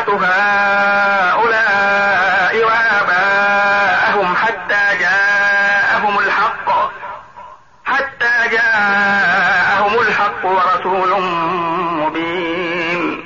سمعت هؤلاء وآباءهم حتى جاءهم الحق ورسول مبين.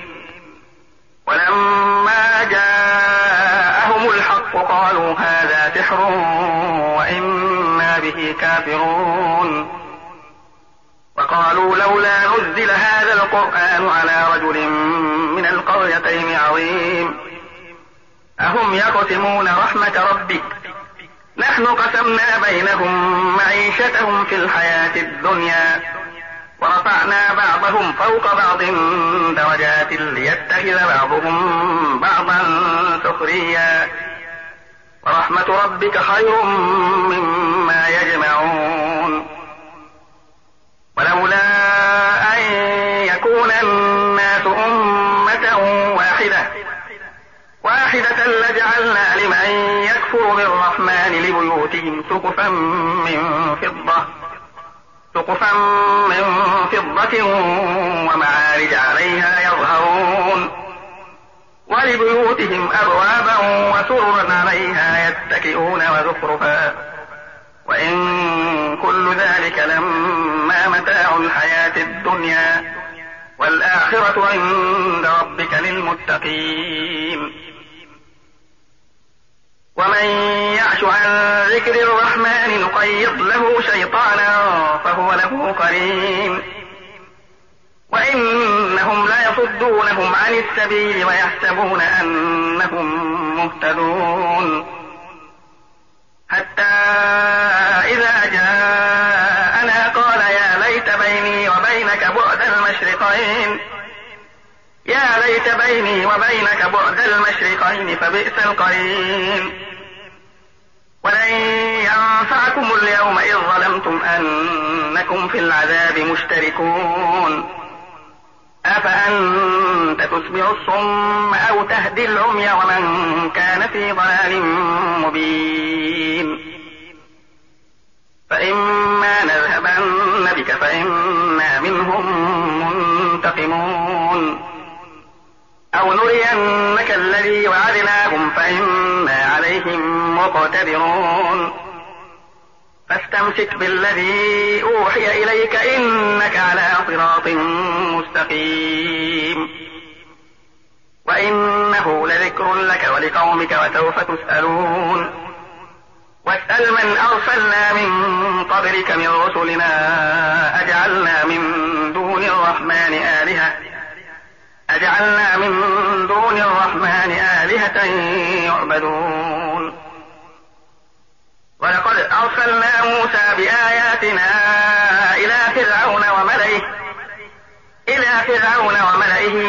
ولما جاءهم الحق قالوا هذا سحر وإنا به كافرون. وقالوا لولا نزل هذا القرآن على رجل من القريتين عظيم. أهم يقسمون رحمة ربك نحن قسمنا بينهم معيشتهم في الحياة الدنيا ورفعنا بعضهم فوق بعض درجات ليتخذ بعضهم بعضا سخريا ورحمة ربك خير مما يجمعون. ولولا أن يكون الناس أمة واحدة لجعلنا لمن يكفر بالرحمن لبيوتهم سقفا من فضة ومعارج عليها يظهرون ولبيوتهم أبوابا وسررا عليها يتكئون وزخرفا وإن كل ذلك لما متاع الحياة الدنيا والآخرة عند ربك للمتقين. ومن يعش عن ذكر الرحمن نقيض له شيطانا فهو له قرين وإنهم ليصدونهم عن السبيل ويحسبون أنهم مهتدون حتى إذا جاءنا قال يا ليت بيني وبينك بعد المشرقين فبئس القرين. ولن ينفعكم اليوم إذ ظلمتم أنكم في العذاب مشتركون. أفأنت تسمع الصم أو تهدي العمي ومن كان في ضلال مبين. فإما نذهبن بك فإنا منهم منتقمون أو نرينك الذي وعدناهم فإنا عليهم مقتدرون. فاستمسك بالذي أوحي إليك إنك على صراط مستقيم. وإنه لذكر لك ولقومك وسوف تسألون. واسأل من أرسلنا من قبلك من رسلنا أجعلنا من دون الرحمن آلهة يعبدون. ولقد أرسلنا موسى بآياتنا إلى فرعون وملئه